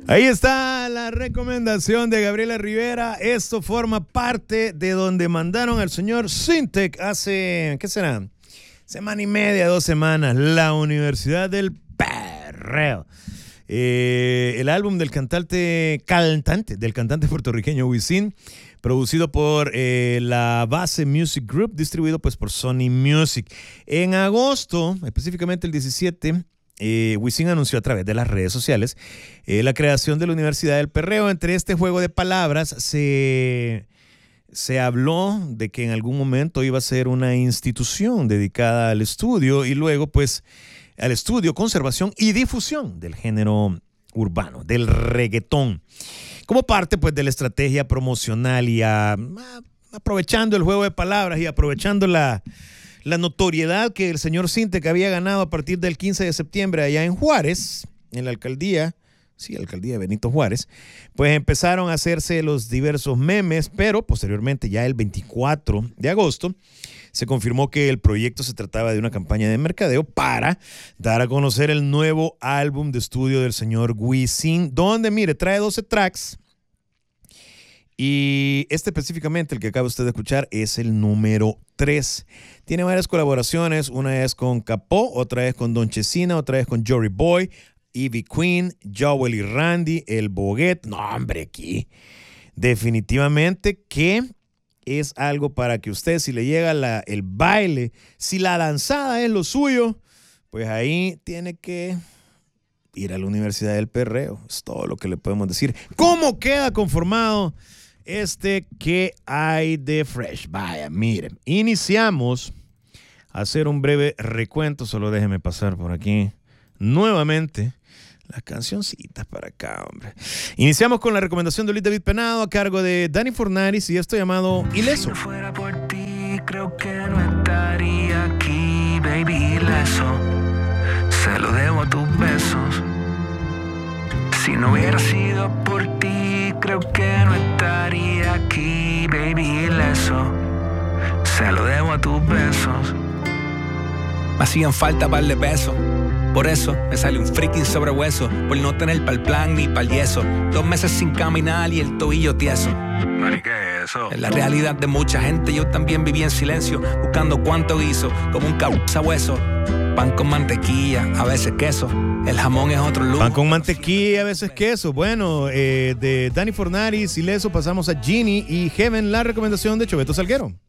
Ahí está la recomendación de Gabriela Rivera. Esto forma parte de donde mandaron al señor Sintec hace, ¿qué será? Semana y media, 2 semanas. La Universidad del Perreo. El álbum del cantante puertorriqueño Wisin, producido por la Base Music Group, distribuido pues por Sony Music. En agosto, específicamente el 17, Wisin anunció a través de las redes sociales la creación de la Universidad del Perreo. Entre este juego de palabras se habló de que en algún momento iba a ser una institución dedicada al estudio y luego pues al estudio, conservación y difusión del género urbano, del reggaetón, como parte pues de la estrategia promocional y aprovechando el juego de palabras y aprovechando la notoriedad que el señor Sintec había ganado a partir del 15 de septiembre allá en Juárez, en la alcaldía de Benito Juárez, pues empezaron a hacerse los diversos memes, pero posteriormente ya el 24 de agosto se confirmó que el proyecto se trataba de una campaña de mercadeo para dar a conocer el nuevo álbum de estudio del señor Wisin, donde, mire, trae 12 tracks y este específicamente, el que acaba usted de escuchar, es el número 3. Tiene varias colaboraciones, una es con Capó, otra es con Don Chesina, otra es con Jory Boy, Ivy Queen, Joel y Randy, El Boguet. No, hombre, aquí definitivamente que es algo para que usted, si le llega el baile, si la danzada es lo suyo, pues ahí tiene que ir a la Universidad del Perreo. Es todo lo que le podemos decir. ¿Cómo queda conformado que hay de Fresh? Vaya, miren, iniciamos a hacer un breve recuento. Solo déjeme pasar por aquí nuevamente las cancioncitas para acá, hombre. Iniciamos con la recomendación de Luis David Penado a cargo de Dani Fornaris y esto llamado Ileso. Si no fuera por ti, creo que no estaría aquí, baby, ileso. Se lo debo a tus besos. Si no hubiera sido por ti, creo que no estaría aquí, baby, ileso. Se lo debo a tus besos. Me hacían falta par de pesos. Por eso me salió un freaking sobrehueso, por no tener pa'l plan ni pa'l yeso. 2 meses sin caminar y el tobillo tieso. Mari, ¿qué es eso? En la realidad de mucha gente yo también viví en silencio, buscando cuánto guiso, como un sabueso. Pan con mantequilla, a veces queso. El jamón es otro lujo. Pan con mantequilla, a veces queso. Bueno, de Dani Fornaris, Ileso, pasamos a Ginny y Heaven, la recomendación de Chobeto Salguero.